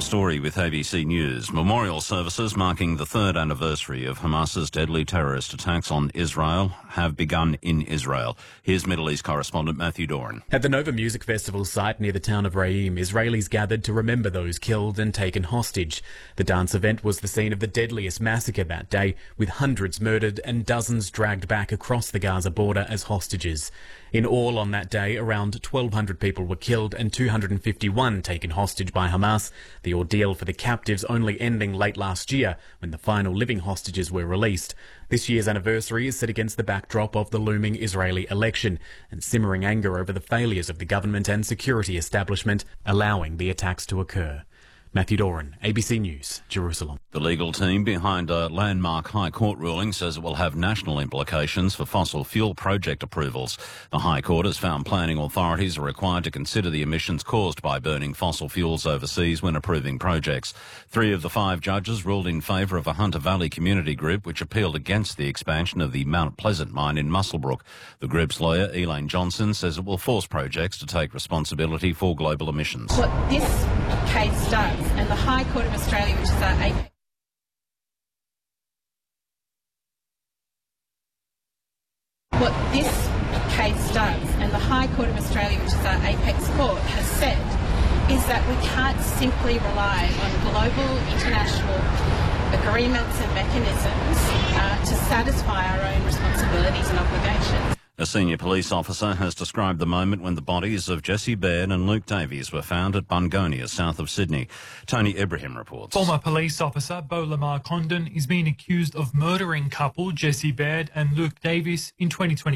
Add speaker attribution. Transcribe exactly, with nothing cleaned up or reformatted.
Speaker 1: Story with A B C News. Memorial services marking the third anniversary of Hamas's deadly terrorist attacks on Israel have begun in Israel. Here's Middle East correspondent Matthew Doran.
Speaker 2: At the Nova Music Festival site near the town of Reim, Israelis gathered to remember those killed and taken hostage. The dance event was the scene of the deadliest massacre that day, with hundreds murdered and dozens dragged back across the Gaza border as hostages. In all on that day, around twelve hundred people were killed and two hundred fifty-one taken hostage by Hamas, the ordeal for the captives only ending late last year when the final living hostages were released. This year's anniversary is set against the backdrop of the looming Israeli election and simmering anger over the failures of the government and security establishment allowing the attacks to occur. Matthew Doran, A B C News, Jerusalem.
Speaker 1: The legal team behind a landmark High Court ruling says it will have national implications for fossil fuel project approvals. The High Court has found planning authorities are required to consider the emissions caused by burning fossil fuels overseas when approving projects. Three of the five judges ruled in favour of a Hunter Valley community group which appealed against the expansion of the Mount Pleasant mine in Muswellbrook. The group's lawyer, Elaine Johnson, says it will force projects to take responsibility for global emissions.
Speaker 3: What this case does, and the High Court of Australia, which is our apex What this case does, and the High Court of Australia, which is our apex court, has said is that we can't simply rely on global international agreements and mechanisms uh, to satisfy our own responsibilities and obligations.
Speaker 1: A senior police officer has described the moment when the bodies of Jesse Baird and Luke Davies were found at Bungonia, south of Sydney. Tony Ibrahim reports.
Speaker 4: Former police officer Beau Lamar Condon is being accused of murdering couple Jesse Baird and Luke Davies in twenty twenty.